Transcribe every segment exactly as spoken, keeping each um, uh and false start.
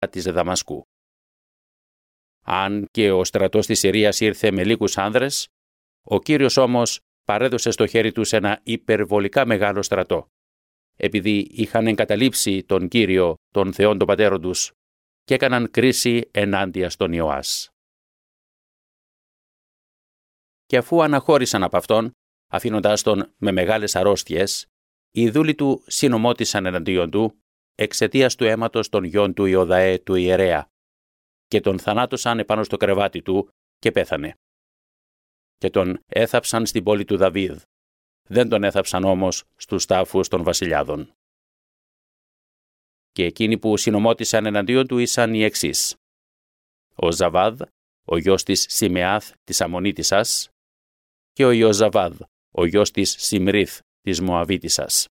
της Δαμασκού. Αν και ο στρατός της Συρίας ήρθε με λίγους άνδρες, ο Κύριος όμως παρέδωσε στο χέρι τους ένα υπερβολικά μεγάλο στρατό, επειδή είχαν εγκαταλείψει τον Κύριο, τον Θεόν των πατέρων τους, και έκαναν κρίση ενάντια στον Ιωάς. Και αφού αναχώρησαν από αυτόν, αφήνοντάς τον με μεγάλες αρρώστιες, οι δούλοι του συνομώτησαν εναντίον του εξαιτίας του αίματος των γιών του Ιωδαέ του ιερέα, και τον θανάτωσαν επάνω στο κρεβάτι του και πέθανε. Και τον έθαψαν στην πόλη του Δαβίδ, δεν τον έθαψαν όμως στους τάφους των βασιλιάδων. Και εκείνοι που συνομώτησαν εναντίον του ήσαν οι εξής: ο Ζαβάδ, ο γιος της Σιμεάθ της Αμμονίτισσας, και ο Ιωζαβάδ, ο γιος της Σιμρίθ της Μωαβίτισσας.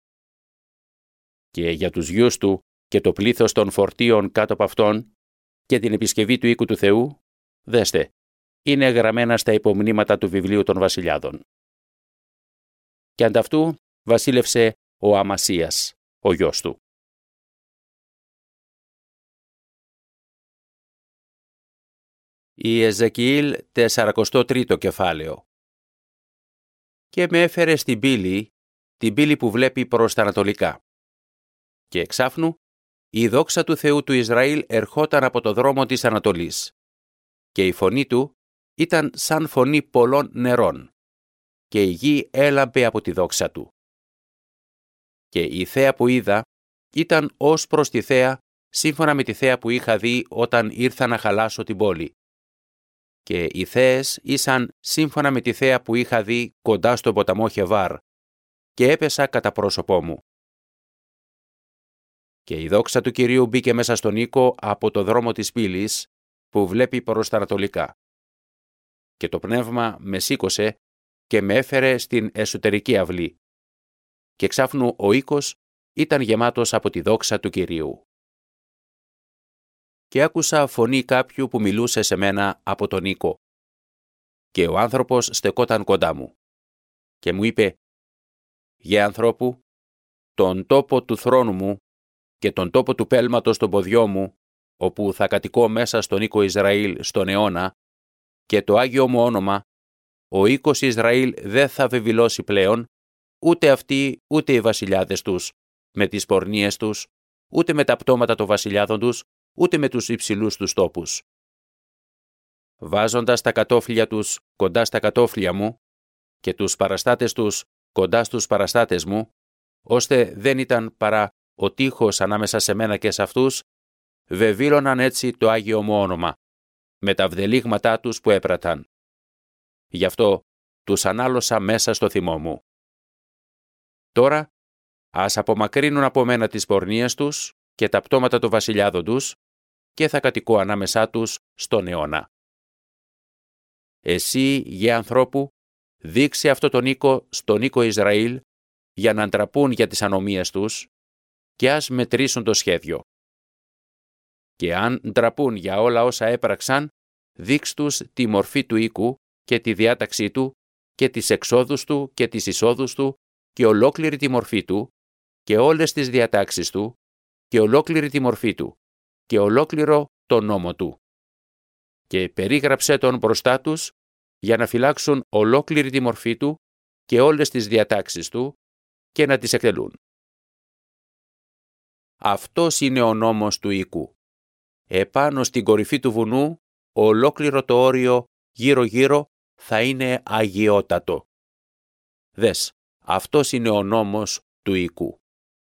Και για τους γιους του και το πλήθος των φορτίων κάτω από αυτόν και την επισκευή του οίκου του Θεού, δέστε, είναι γραμμένα στα υπομνήματα του βιβλίου των βασιλιάδων. Και ανταυτού βασίλευσε ο Αμασίας, ο γιος του. Η Εζεκιήλ τεσσαρακοστό τρίτο κεφάλαιο. Και με έφερε στην πύλη, την πύλη που βλέπει προς τα ανατολικά. Και εξάφνου, η δόξα του Θεού του Ισραήλ ερχόταν από το δρόμο της Ανατολής. Και η φωνή του ήταν σαν φωνή πολλών νερών. Και η γη έλαμπε από τη δόξα του. Και η θέα που είδα ήταν ως προς τη θέα, σύμφωνα με τη θέα που είχα δει όταν ήρθα να χαλάσω την πόλη. Και οι θέες ήσαν σύμφωνα με τη θέα που είχα δει κοντά στον ποταμό Χεβάρ, και έπεσα κατά πρόσωπό μου. Και η δόξα του Κυρίου μπήκε μέσα στον οίκο από το δρόμο της πύλης, που βλέπει προς τα ανατολικά. Και το πνεύμα με σήκωσε και με έφερε στην εσωτερική αυλή. Και ξάφνου ο οίκος ήταν γεμάτος από τη δόξα του Κυρίου. Και άκουσα φωνή κάποιου που μιλούσε σε μένα από τον οίκο. Και ο άνθρωπος στεκόταν κοντά μου. Και μου είπε: «Γε ανθρώπου, τον τόπο του θρόνου μου και τον τόπο του πέλματος των ποδιών μου, όπου θα κατοικώ μέσα στον οίκο Ισραήλ στον αιώνα, και το Άγιο μου όνομα, ο οίκος Ισραήλ δεν θα βεβηλώσει πλέον, ούτε αυτοί ούτε οι βασιλιάδες τους, με τις πορνίες τους, ούτε με τα πτώματα των βασιλιάδων τους, ούτε με τους υψηλούς τους τόπους. Βάζοντας τα κατόφλια τους κοντά στα κατόφλια μου και τους παραστάτες τους κοντά στους παραστάτες μου, ώστε δεν ήταν παρά ο τείχος ανάμεσα σε μένα και σε αυτούς, βεβήλωναν έτσι το Άγιο μου όνομα, με τα βδελίγματά τους που έπραταν. Γι' αυτό τους ανάλωσα μέσα στο θυμό μου. Τώρα, ας απομακρύνουν από μένα τις πορνίες τους και τα πτώματα των βασιλιάδων τους, και θα κατοικώ ανάμεσά τους στον αιώνα. Εσύ, γε ανθρώπου, δείξε αυτό τον οίκο στον οίκο Ισραήλ, για να ντραπούν για τις ανομίες τους, και ας μετρήσουν το σχέδιο. Και αν ντραπούν για όλα όσα έπραξαν, δείξ' τους τη μορφή του οίκου και τη διάταξή του και τις εξόδους του και τις εισόδους του και ολόκληρη τη μορφή του και όλες τις διατάξεις του και ολόκληρη τη μορφή του και ολόκληρο το νόμο του. Και περίγραψε τον μπροστά τους για να φυλάξουν ολόκληρη τη μορφή του και όλες τις διατάξεις του και να τις εκτελούν. Αυτός είναι ο νόμος του οίκου. Επάνω στην κορυφή του βουνού, ολόκληρο το όριο γύρω-γύρω θα είναι αγιότατο. Δες, αυτός είναι ο νόμος του οίκου.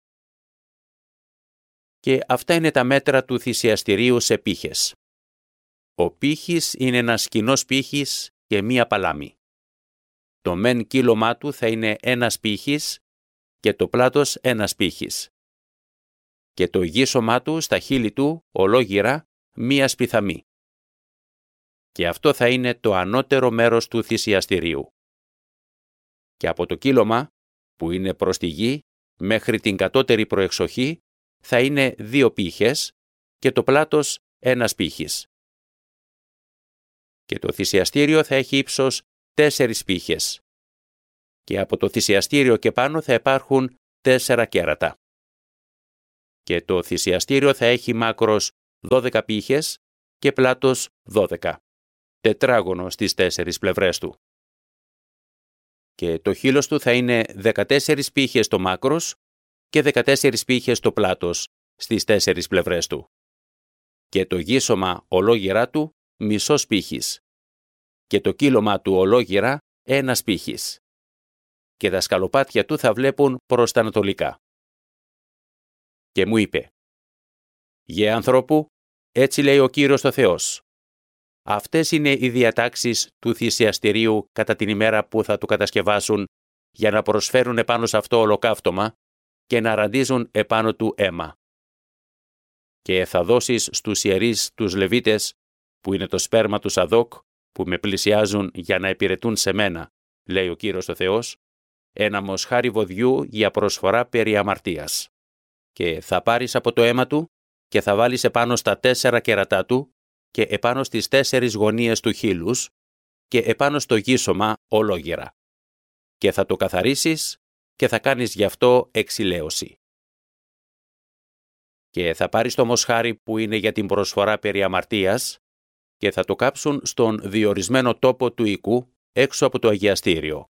Και αυτά είναι τα μέτρα του θυσιαστηρίου σε πύχες. Ο πύχης είναι ένας κοινός πύχης και μία παλάμη. Το μεν κύλωμά του θα είναι ένας πύχης και το πλάτος ένας πύχης. Και το γύσωμά του στα χείλη του ολόγυρα μία σπιθαμή. Και αυτό θα είναι το ανώτερο μέρος του θυσιαστηρίου. Και από το κύλωμα, που είναι προς τη γη, μέχρι την κατώτερη προεξοχή, θα είναι δύο πύχες και το πλάτος ένας πύχης. Και το θυσιαστήριο θα έχει ύψος τέσσερις πύχες. Και από το θυσιαστήριο και πάνω θα υπάρχουν τέσσερα κέρατα. Και το θυσιαστήριο θα έχει μάκρος δώδεκα πύχες και πλάτος δώδεκα, τετράγωνο στις τέσσερις πλευρές του. Και το χείλος του θα είναι δεκατέσσερις πύχες το μάκρος και δεκατέσσερις πύχες το πλάτος στις τέσσερις πλευρές του. Και το γύσωμα ολόγυρά του μισός πύχης και το κύλωμα του ολόγυρα ένας πύχης. Και τα σκαλοπάτια του θα βλέπουν προς τα ανατολικά. Και μου είπε: «Γε ανθρώπου, έτσι λέει ο Κύριος το Θεός. Αυτές είναι οι διατάξεις του θυσιαστηρίου κατά την ημέρα που θα του κατασκευάσουν για να προσφέρουν επάνω σε αυτό ολοκαύτωμα και να ραντίζουν επάνω του αίμα. Και θα δώσεις στους ιερείς τους Λεβίτες, που είναι το σπέρμα του Σαδόκ, που με πλησιάζουν για να υπηρετούν σε μένα, λέει ο Κύριος ο Θεός, ένα μοσχάρι βοδιού για προσφορά περί αμαρτίας. Και θα πάρεις από το αίμα του και θα βάλεις επάνω στα τέσσερα κερατά του και επάνω στις τέσσερις γωνίες του χείλους και επάνω στο γύσωμα ολόγυρα. Και θα το καθαρίσεις και θα κάνεις γι' αυτό εξηλαίωση. Και θα πάρεις το μοσχάρι που είναι για την προσφορά περί αμαρτίας και θα το κάψουν στον διορισμένο τόπο του οικού έξω από το αγιαστήριο.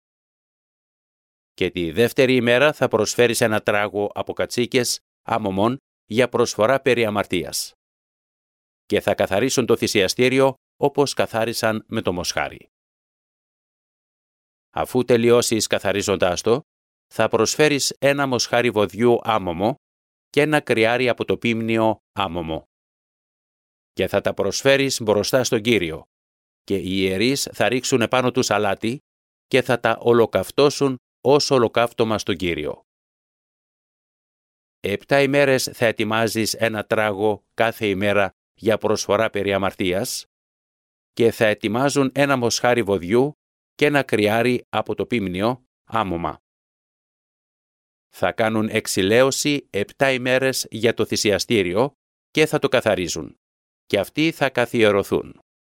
Και τη δεύτερη ημέρα θα προσφέρεις ένα τράγο από κατσίκες άμωμων για προσφορά περί αμαρτίας. Και θα καθαρίσουν το θυσιαστήριο όπως καθάρισαν με το μοσχάρι. Αφού τελειώσεις καθαρίζοντάς το, θα προσφέρεις ένα μοσχάρι βοδιού άμωμο και ένα κρυάρι από το πίμνιο άμωμο. Και θα τα προσφέρεις μπροστά στον Κύριο, και οι ιερείς θα ρίξουν επάνω τους αλάτι και θα τα ολοκαυτώσουν ως ολοκαύτωμα στον Κύριο. Επτά ημέρες θα ετοιμάζεις ένα τράγο κάθε ημέρα για προσφορά περί αμαρτίας και θα ετοιμάζουν ένα μοσχάρι βοδιού και ένα κρυάρι από το πίμνιο άμωμα. Θα κάνουν εξηλαίωση επτά ημέρες για το θυσιαστήριο και θα το καθαρίζουν, και αυτοί θα καθιερωθούν.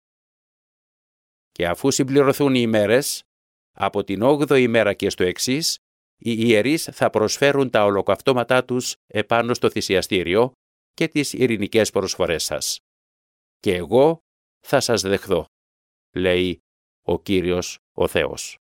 Και αφού συμπληρωθούν οι ημέρες, από την όγδοη ημέρα και στο εξής, οι ιερείς θα προσφέρουν τα ολοκαυτώματά τους επάνω στο θυσιαστήριο και τις ειρηνικές προσφορές σας. Και εγώ θα σας δεχθώ, λέει ο Κύριος ο Θεός.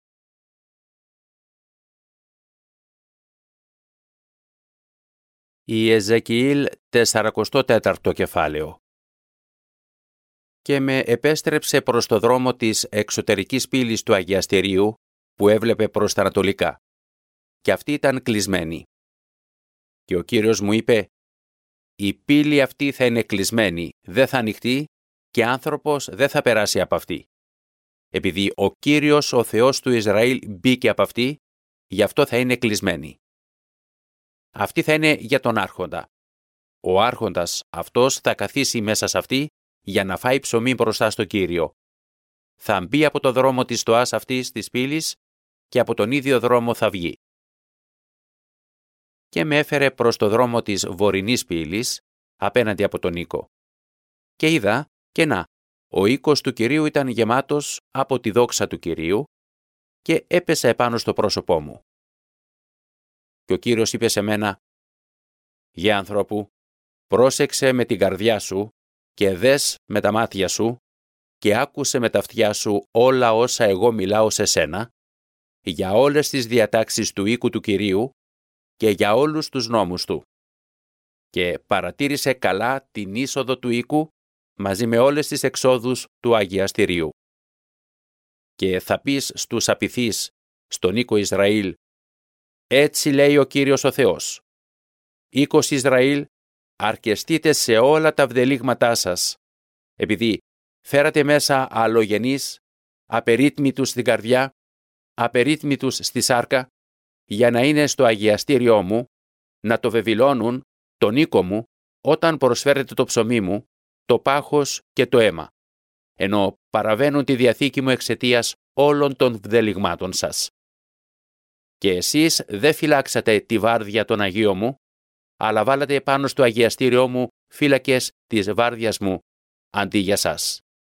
Ιεζεκιήλ σαράντα τέταρτο κεφάλαιο. Και με επέστρεψε προς το δρόμο της εξωτερικής πύλης του αγιαστηρίου που έβλεπε προς τα ανατολικά, και αυτή ήταν κλεισμένη. Και ο Κύριος μου είπε: «Η πύλη αυτή θα είναι κλεισμένη, δεν θα ανοιχτεί και άνθρωπος δεν θα περάσει από αυτή. Επειδή ο Κύριος ο Θεός του Ισραήλ μπήκε από αυτή, γι' αυτό θα είναι κλεισμένη. Αυτή θα είναι για τον άρχοντα. Ο άρχοντας αυτός θα καθίσει μέσα σε αυτή για να φάει ψωμί μπροστά στο Κύριο. Θα μπει από το δρόμο της στοάς αυτής της πύλης και από τον ίδιο δρόμο θα βγει». Και με έφερε προς το δρόμο της βορεινής πύλης, απέναντι από τον οίκο. Και είδα, και να, ο οίκος του Κυρίου ήταν γεμάτος από τη δόξα του Κυρίου και έπεσε επάνω στο πρόσωπό μου. Και ο Κύριος είπε σε μένα: «Γε ανθρώπου, πρόσεξε με την καρδιά σου και δες με τα μάτια σου και άκουσε με τα αυτιά σου όλα όσα εγώ μιλάω σε σένα, για όλες τις διατάξεις του οίκου του Κυρίου και για όλους τους νόμους του. Και παρατήρησε καλά την είσοδο του οίκου μαζί με όλες τις εξόδους του αγιαστηρίου. Και θα πεις στους απειθείς στον οίκο Ισραήλ: έτσι λέει ο Κύριος ο Θεός. Οίκος Ισραήλ, αρκεστείτε σε όλα τα βδελίγματά σας, επειδή φέρατε μέσα αλλογενείς, απερίτμητους στην καρδιά, απερίτμητους στη σάρκα, για να είναι στο αγιαστήριό μου, να το βεβηλώνουν τον οίκο μου, όταν προσφέρετε το ψωμί μου, το πάχος και το αίμα, ενώ παραβαίνουν τη διαθήκη μου εξαιτίας όλων των βδελιγμάτων σας. Και εσείς δεν φυλάξατε τη βάρδια των Αγίων μου, αλλά βάλατε πάνω στο αγιαστήριό μου φύλακες της βάρδιας μου, αντί για σας.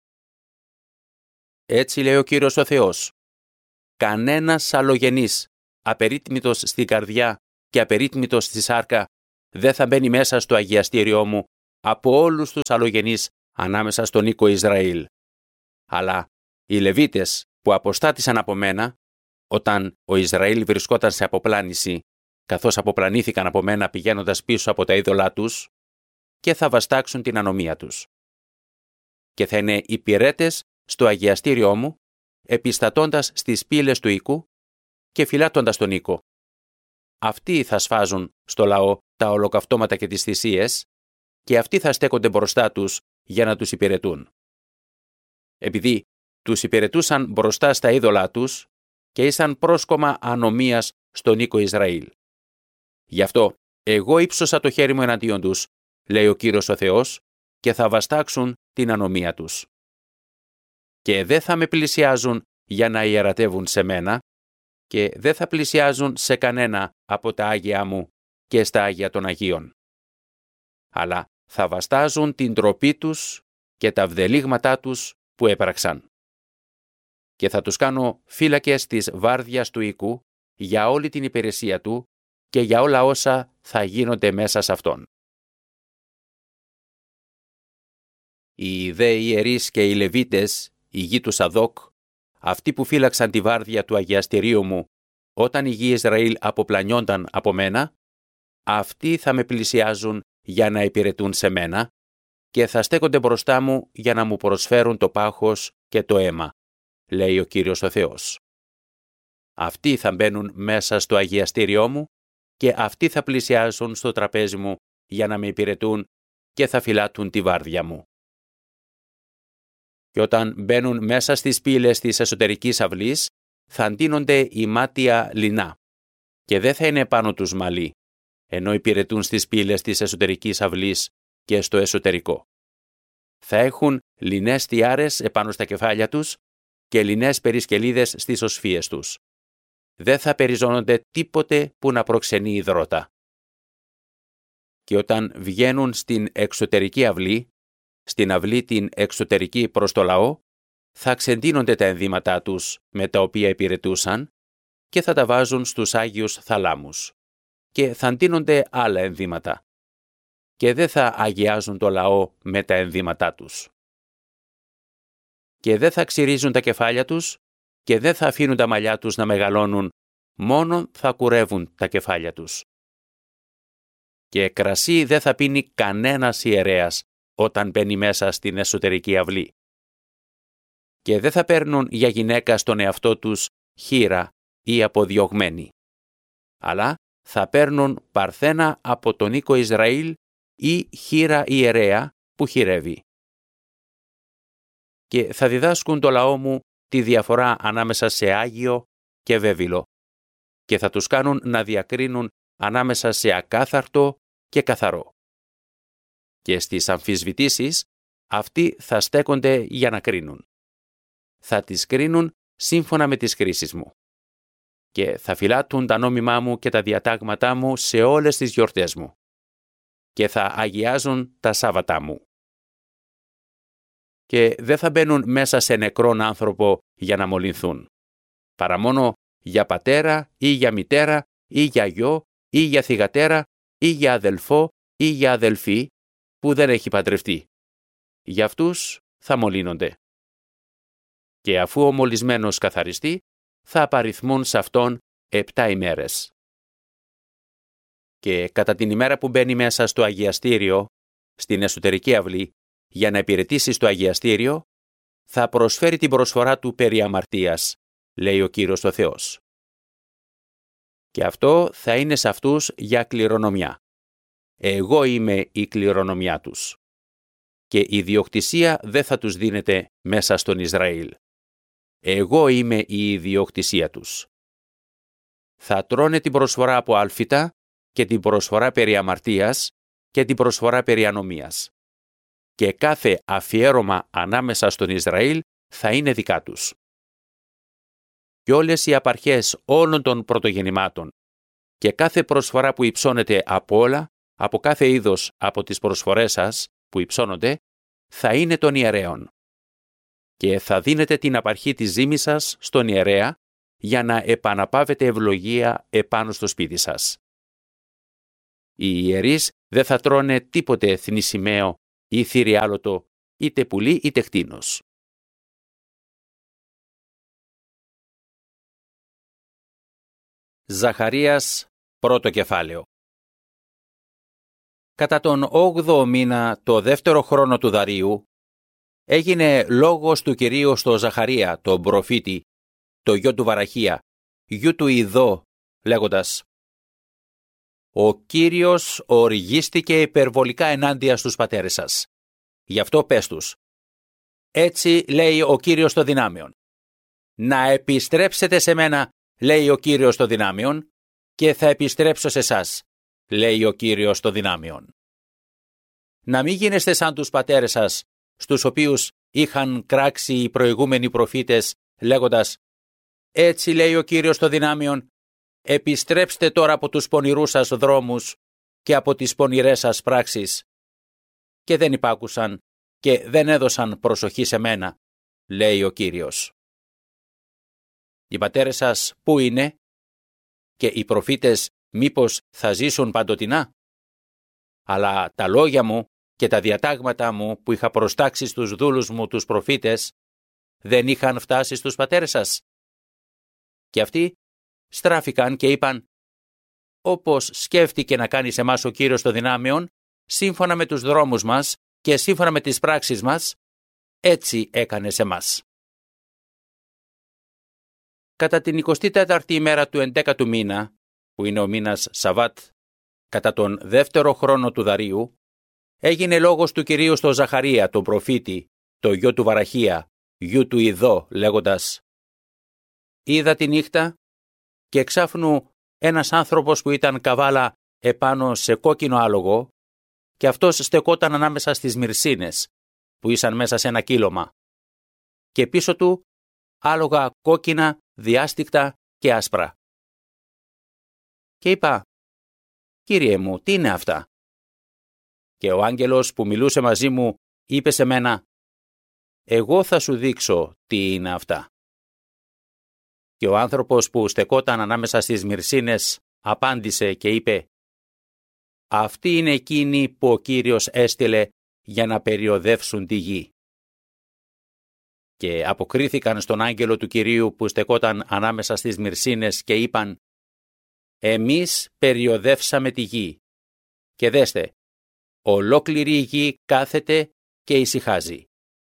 Έτσι λέει ο Κύριος ο Θεός. Κανένας αλλογενής, απερίτμητος στην καρδιά και απερίτμητος στη σάρκα, δεν θα μπαίνει μέσα στο αγιαστήριό μου, από όλους τους αλλογενείς ανάμεσα στον οίκο Ισραήλ. Αλλά οι Λεβίτες που αποστάτησαν από μένα, όταν ο Ισραήλ βρισκόταν σε αποπλάνηση, καθώς αποπλανήθηκαν από μένα πηγαίνοντας πίσω από τα είδωλά τους, και θα βαστάξουν την ανομία τους. Και θα είναι υπηρέτες στο αγιαστήριό μου, επιστατώντας στις πύλες του οίκου και φυλάττοντας τον οίκο. Αυτοί θα σφάζουν στο λαό τα ολοκαυτώματα και τις θυσίες και αυτοί θα στέκονται μπροστά τους για να τους υπηρετούν. Επειδή τους υπηρετούσαν μπροστά στα είδωλά τους και ήσαν πρόσκομα ανομίας στον οίκο Ισραήλ. Γι' αυτό εγώ ύψωσα το χέρι μου εναντίον τους, λέει ο Κύριος ο Θεός, και θα βαστάξουν την ανομία τους. Και δεν θα με πλησιάζουν για να ιερατεύουν σε μένα και δεν θα πλησιάζουν σε κανένα από τα Άγια μου και στα Άγια των Αγίων. Αλλά θα βαστάζουν την ντροπή τους και τα βδελίγματά τους που έπραξαν. Και θα τους κάνω φύλακες της βάρδιας του οίκου για όλη την υπηρεσία του και για όλα όσα θα γίνονται μέσα σε αυτόν. Οι δε ιερείς και οι Λεβίτες, οι γη του Σαδόκ, αυτοί που φύλαξαν τη βάρδια του αγιαστηρίου μου όταν οι γη Ισραήλ αποπλανιόνταν από μένα, αυτοί θα με πλησιάζουν για να υπηρετούν σε μένα και θα στέκονται μπροστά μου για να μου προσφέρουν το πάχος και το αίμα, λέει ο Κύριος ο Θεός. Αυτοί θα μπαίνουν μέσα στο αγιαστήριό μου και αυτοί θα πλησιάζουν στο τραπέζι μου για να με υπηρετούν και θα φυλάττουν τη βάρδια μου. Και όταν μπαίνουν μέσα στις πύλες της εσωτερικής αυλής, θα ντύνονται η μάτια λινά και δεν θα είναι πάνω τους μαλλί, ενώ υπηρετούν στις πύλες της εσωτερικής αυλής και στο εσωτερικό. Θα έχουν λινές τιάρες επάνω στα κεφάλια τους και λινές περισκελίδες στις οσφίες τους. Δεν θα περιζώνονται τίποτε που να προξενεί υδρότα. Και όταν βγαίνουν στην εξωτερική αυλή, στην αυλή την εξωτερική προς το λαό, θα ξεντύνονται τα ενδύματά τους με τα οποία υπηρετούσαν και θα τα βάζουν στους Άγιους Θαλάμους και θα ντύνονται άλλα ενδύματα και δεν θα αγιάζουν το λαό με τα ενδύματά τους. Και δεν θα ξυρίζουν τα κεφάλια τους και δεν θα αφήνουν τα μαλλιά τους να μεγαλώνουν, μόνον θα κουρεύουν τα κεφάλια τους. Και κρασί δεν θα πίνει κανένας ιερέας όταν μπαίνει μέσα στην εσωτερική αυλή. Και δεν θα παίρνουν για γυναίκα στον εαυτό τους χήρα ή αποδιωγμένη, αλλά θα παίρνουν παρθένα από τον οίκο Ισραήλ ή χήρα ιερέα που χειρεύει. Και θα διδάσκουν το λαό μου τη διαφορά ανάμεσα σε Άγιο και βέβυλο και θα τους κάνουν να διακρίνουν ανάμεσα σε ακάθαρτο και καθαρό. Και στις αμφισβητήσεις αυτοί θα στέκονται για να κρίνουν. Θα τις κρίνουν σύμφωνα με τις χρήσεις μου. Και θα φυλάττουν τα νόμιμά μου και τα διατάγματά μου σε όλες τις γιορτές μου. Και θα αγιάζουν τα Σάββατά μου. Και δεν θα μπαίνουν μέσα σε νεκρόν άνθρωπο για να μολυνθούν, παρά μόνο για πατέρα ή για μητέρα ή για γιο ή για θυγατέρα ή για αδελφό ή για αδελφή που δεν έχει παντρευτεί. Για αυτούς θα μολύνονται. Και αφού ο μολυσμένος καθαριστεί, θα απαριθμούν σε αυτόν επτά ημέρες. Και κατά την ημέρα που μπαίνει μέσα στο αγιαστήριο, στην εσωτερική αυλή, για να υπηρετήσει στο αγιαστήριο, θα προσφέρει την προσφορά του περί αμαρτίας, λέει ο Κύριος ο Θεός. Και αυτό θα είναι σε αυτούς για κληρονομιά. Εγώ είμαι η κληρονομιά τους. Και η ιδιοκτησία δεν θα τους δίνεται μέσα στον Ισραήλ. Εγώ είμαι η ιδιοκτησία τους. Θα τρώνε την προσφορά από άλφητα και την προσφορά περί αμαρτίας και την προσφορά περί ανομίας. Και κάθε αφιέρωμα ανάμεσα στον Ισραήλ θα είναι δικά τους. Και όλες οι απαρχές όλων των πρωτογεννημάτων και κάθε προσφορά που υψώνεται από όλα, από κάθε είδος από τις προσφορές σας που υψώνονται, θα είναι των ιερέων. Και θα δίνετε την απαρχή της ζύμης σας στον ιερέα για να επαναπάβετε ευλογία επάνω στο σπίτι σας. Οι ιερείς δεν θα τρώνε τίποτε θνησιμαίο ή θηριάλωτο, είτε πουλί είτε κτήνος. Ζαχαρίας, πρώτο κεφάλαιο. Κατά τον όγδοο μήνα, το δεύτερο χρόνο του Δαρίου, έγινε λόγος του Κυρίου στο Ζαχαρία, τον προφήτη, το γιο του Βαραχία, γιου του Ιδώ, λέγοντας: «Ο Κύριος οργίστηκε υπερβολικά ενάντια στους πατέρες σας. Γι' αυτό πες τους: έτσι λέει ο Κύριος των δυνάμεων. Να επιστρέψετε σε μένα, λέει ο Κύριος των δυνάμεων, και θα επιστρέψω σε εσάς, λέει ο Κύριος των δυνάμεων. Να μην γίνεστε σαν τους πατέρες σας, στους οποίους είχαν κράξει οι προηγούμενοι προφήτες, λέγοντας: έτσι λέει ο Κύριος των δυνάμεων, επιστρέψτε τώρα από τους πονηρούς σας δρόμους και από τις πονηρές σας πράξεις. Και δεν υπάκουσαν και δεν έδωσαν προσοχή σε μένα, λέει ο Κύριος. Οι πατέρες σας πού είναι? Και οι προφήτες μήπως θα ζήσουν παντοτινά? Αλλά τα λόγια μου και τα διατάγματα μου που είχα προστάξει στους δούλους μου τους προφήτες δεν είχαν φτάσει στους πατέρες σας. Και αυτοί στράφηκαν και είπαν: όπως σκέφτηκε να κάνει σε εμάς ο Κύριος των δυνάμεων, σύμφωνα με τους δρόμους μας και σύμφωνα με τις πράξεις μας, έτσι έκανε σε μας. Κατά την εικοστή τέταρτη ημέρα του εντέκατου μήνα, που είναι ο μήνας Σαββάτ, κατά τον δεύτερο χρόνο του Δαρίου, έγινε λόγος του Κυρίου στο Ζαχαρία, τον προφήτη, το γιο του Βαραχία, γιου του Ιδώ, λέγοντας: είδα τη νύχτα και εξάφνου ένας άνθρωπος που ήταν καβάλα επάνω σε κόκκινο άλογο, και αυτός στεκόταν ανάμεσα στις μυρσίνες, που ήσαν μέσα σε ένα κύλωμα, και πίσω του άλογα κόκκινα, διάστικτα και άσπρα. Και είπα: Κύριε μου, τι είναι αυτά? Και ο άγγελος που μιλούσε μαζί μου είπε σε μένα: εγώ θα σου δείξω τι είναι αυτά. Και ο άνθρωπος που στεκόταν ανάμεσα στις μυρσίνες απάντησε και είπε: αυτοί είναι εκείνοι που ο Κύριος έστειλε για να περιοδεύσουν τη γη. Και αποκρίθηκαν στον άγγελο του Κυρίου που στεκόταν ανάμεσα στις μυρσίνες και είπαν: εμείς περιοδεύσαμε τη γη. Και δέστε, ολόκληρη η γη κάθεται και ησυχάζει.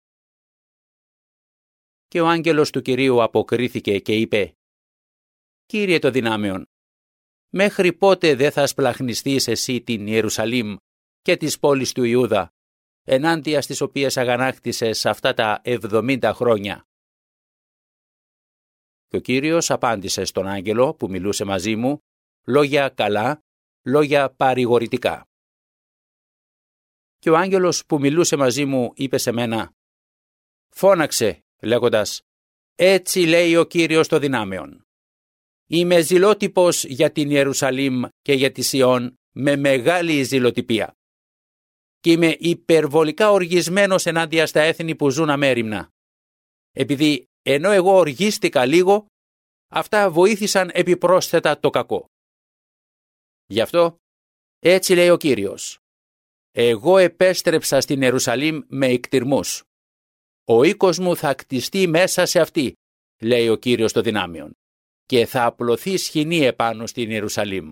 Και ο άγγελος του Κυρίου αποκρίθηκε και είπε: Κύριε των δυνάμεων, μέχρι πότε δεν θα σπλαχνιστείς εσύ την Ιερουσαλήμ και τις πόλεις του Ιούδα, ενάντια στις οποίες αγανάκτησες αυτά τα εβδομήντα χρόνια? Και ο Κύριος απάντησε στον άγγελο που μιλούσε μαζί μου λόγια καλά, λόγια παρηγορητικά. Και ο άγγελος που μιλούσε μαζί μου είπε σε μένα: φώναξε, λέγοντας: έτσι λέει ο Κύριος των δυνάμεων. Είμαι ζηλότυπος για την Ιερουσαλήμ και για τη Σιών με μεγάλη ζηλοτυπία. Και είμαι υπερβολικά οργισμένος ενάντια στα έθνη που ζουν αμέριμνα. Επειδή ενώ εγώ οργίστηκα λίγο, αυτά βοήθησαν επιπρόσθετα το κακό. Γι' αυτό, έτσι λέει ο Κύριος: εγώ επέστρεψα στην Ιερουσαλήμ με εκτιρμούς. Ο οίκος μου θα κτιστεί μέσα σε αυτή, λέει ο Κύριος των δυνάμεων, και θα απλωθεί σχοινή επάνω στην Ιερουσαλήμ.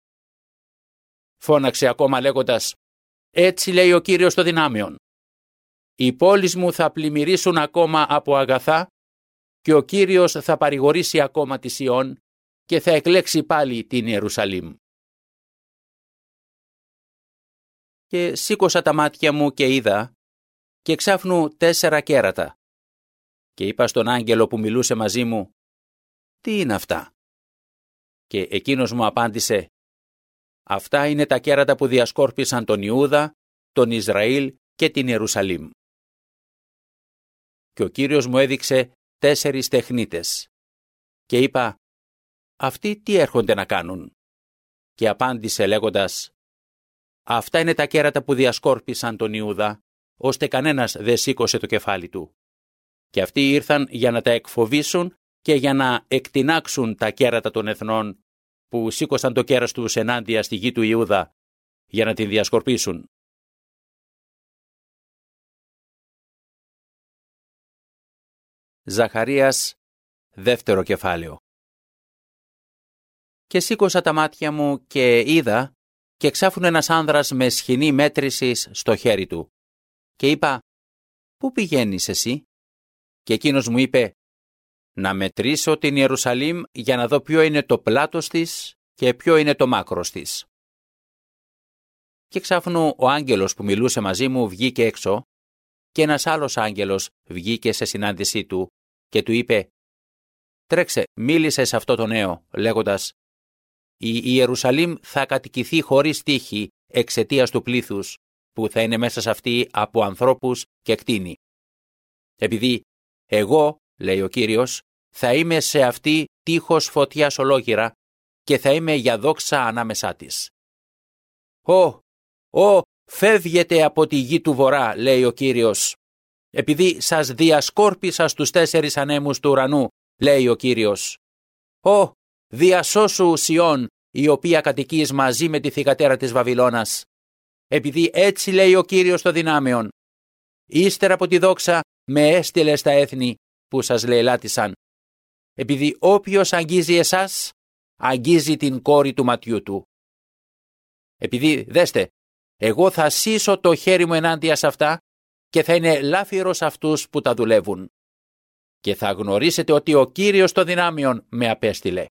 Φώναξε ακόμα λέγοντας: έτσι λέει ο Κύριος των δυνάμεων. Οι πόλεις μου θα πλημμυρίσουν ακόμα από αγαθά και ο Κύριος θα παρηγορήσει ακόμα τη Σιών και θα εκλέξει πάλι την Ιερουσαλήμ. Και σήκωσα τα μάτια μου και είδα και ξάφνου τέσσερα κέρατα. Και είπα στον άγγελο που μιλούσε μαζί μου: τι είναι αυτά? Και εκείνος μου απάντησε: αυτά είναι τα κέρατα που διασκόρπισαν τον Ιούδα, τον Ισραήλ και την Ιερουσαλήμ. Και ο Κύριος μου έδειξε τέσσερις τεχνίτες. Και είπα: αυτοί τι έρχονται να κάνουν? Και απάντησε λέγοντας: αυτά είναι τα κέρατα που διασκόρπισαν τον Ιούδα, ώστε κανένας δεν σήκωσε το κεφάλι του. Και αυτοί ήρθαν για να τα εκφοβήσουν και για να εκτινάξουν τα κέρατα των εθνών που σήκωσαν το κέρας τους ενάντια στη γη του Ιούδα, για να την διασκορπίσουν. Ζαχαρίας, δεύτερο κεφάλαιο. Και σήκωσα τα μάτια μου και είδα και ξάφουν ένας άνδρας με σχοινή μέτρησης στο χέρι του. Και είπα, «Πού πηγαίνεις εσύ?» Και εκείνος μου είπε, «Να μετρήσω την Ιερουσαλήμ για να δω ποιο είναι το πλάτος της και ποιο είναι το μάκρος της». Και ξάφνου ο άγγελος που μιλούσε μαζί μου βγήκε έξω και ένας άλλος άγγελος βγήκε σε συνάντησή του και του είπε, «Τρέξε, μίλησε σε αυτό το νέο, λέγοντας, η Ιερουσαλήμ θα κατοικηθεί χωρίς τύχη εξαιτίας του πλήθους που θα είναι μέσα σε αυτή από ανθρώπους και κτήνη. Επειδή εγώ, λέει ο Κύριος, θα είμαι σε αυτή τείχος φωτιάς ολόγυρα και θα είμαι για δόξα ανάμεσά της. Ω, ω, φεύγετε από τη γη του βορρά, λέει ο Κύριος, επειδή σας διασκόρπισα στους τέσσερις ανέμους του ουρανού, λέει ο Κύριος. Ω, διασώσου Σιών, η οποία κατοικείς μαζί με τη θυγατέρα της Βαβυλώνας, επειδή έτσι λέει ο Κύριος των δυνάμεων. Ύστερα από τη δόξα με έστειλε στα έθνη που σας λαιλάτισαν, επειδή όποιος αγγίζει εσάς, αγγίζει την κόρη του ματιού του. Επειδή, δέστε, εγώ θα σύσω το χέρι μου ενάντια σε αυτά και θα είναι λάφυρος αυτούς που τα δουλεύουν. Και θα γνωρίσετε ότι ο Κύριος των δυνάμεων με απέστειλε.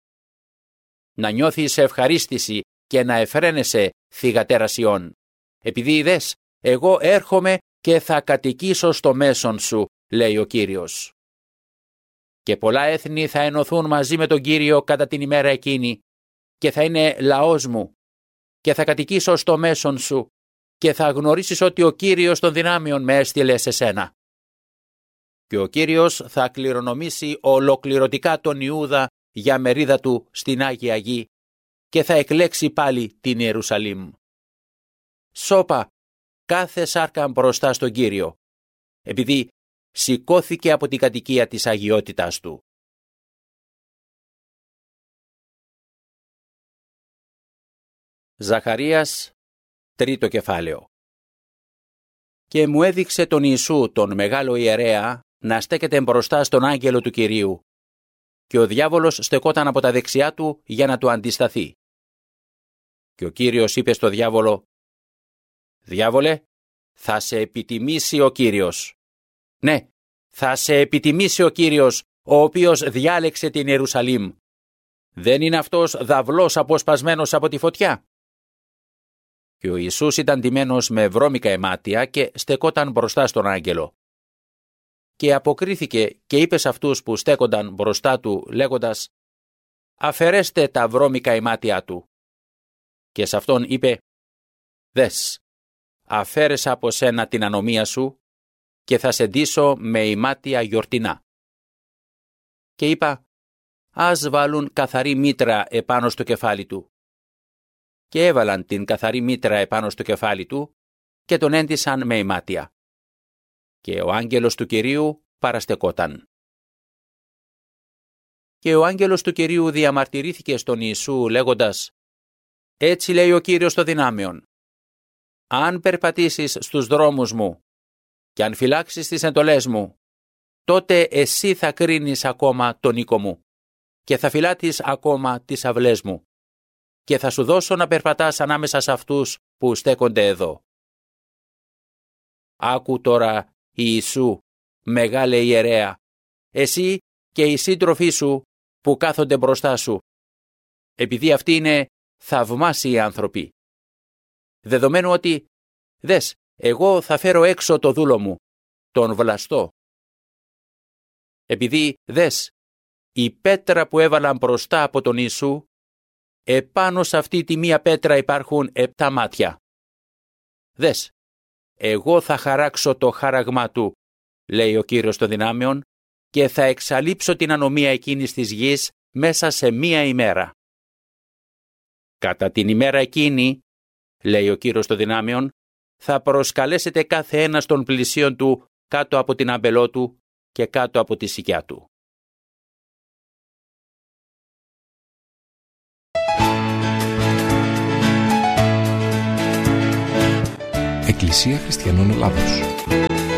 Να νιώθεις ευχαρίστηση και να εφραίνεσαι, θυγατέρα Σιών, επειδή είδες, εγώ έρχομαι και θα κατοικήσω στο μέσον σου, λέει ο Κύριος. Και πολλά έθνη θα ενωθούν μαζί με τον Κύριο κατά την ημέρα εκείνη και θα είναι λαός μου και θα κατοικήσω στο μέσον σου και θα γνωρίσεις ότι ο Κύριος των δυνάμεων με έστειλε σε σένα. Και ο Κύριος θα κληρονομήσει ολοκληρωτικά τον Ιούδα για μερίδα του στην Άγια Γη και θα εκλέξει πάλι την Ιερουσαλήμ. Σώπα κάθε σάρκα μπροστά στον Κύριο, επειδή σηκώθηκε από την κατοικία της αγιότητάς του. Ζαχαρίας, τρίτο κεφάλαιο. Και μου έδειξε τον Ιησού, τον μεγάλο ιερέα, να στέκεται μπροστά στον άγγελο του Κυρίου, και ο διάβολος στεκόταν από τα δεξιά του για να του αντισταθεί. Και ο Κύριος είπε στο διάβολο, «Διάβολε, θα σε επιτιμήσει ο Κύριος. Ναι, θα σε επιτιμήσει ο Κύριος, ο οποίος διάλεξε την Ιερουσαλήμ. Δεν είναι αυτός δαυλός αποσπασμένος από τη φωτιά?» Και ο Ιησούς ήταν ντυμένος με βρώμικα αιμάτια και στεκόταν μπροστά στον άγγελο. Και αποκρίθηκε και είπε σε αυτούς που στέκονταν μπροστά του, λέγοντας, «Αφαιρέστε τα βρώμικα αιμάτια του». Και σε αυτόν είπε, «Δες, αφαίρεσα από σένα την ανομία σου και θα σε ντύσω με αιμάτια γιορτινά». Και είπα, «Ας βάλουν καθαρή μήτρα επάνω στο κεφάλι του». Και έβαλαν την καθαρή μήτρα επάνω στο κεφάλι του και τον έντυσαν με αιμάτια. Και ο άγγελος του Κυρίου παραστεκόταν. Και ο άγγελος του Κυρίου διαμαρτυρήθηκε στον Ιησού λέγοντας, «Έτσι λέει ο Κύριος των δυνάμεων, αν περπατήσεις στους δρόμους μου και αν φυλάξεις τις εντολές μου, τότε εσύ θα κρίνεις ακόμα τον οίκο μου και θα φυλάτεις ακόμα τις αυλές μου και θα σου δώσω να περπατάς ανάμεσα σε αυτούς που στέκονται εδώ». Άκου τώρα, Ιησού, μεγάλε ιερέα, εσύ και οι σύντροφοί σου που κάθονται μπροστά σου, επειδή αυτοί είναι θαυμάσιοι άνθρωποι. Δεδομένου ότι, δες, εγώ θα φέρω έξω το δούλο μου, τον βλαστό. Επειδή, δες, η πέτρα που έβαλαν μπροστά από τον Ιησού, επάνω σε αυτή τη μία πέτρα υπάρχουν επτά μάτια. Δες, εγώ θα χαράξω το χάραγμά του, λέει ο Κύριος των δυνάμεων, και θα εξαλείψω την ανομία εκείνης της γης μέσα σε μία ημέρα. Κατά την ημέρα εκείνη, λέει ο Κύριος των δυνάμεων, θα προσκαλέσετε κάθε ένας των πλησίων του κάτω από την αμπελό του και κάτω από τη σικιά του. Εκκλησία Χριστιανών Ελλάδος.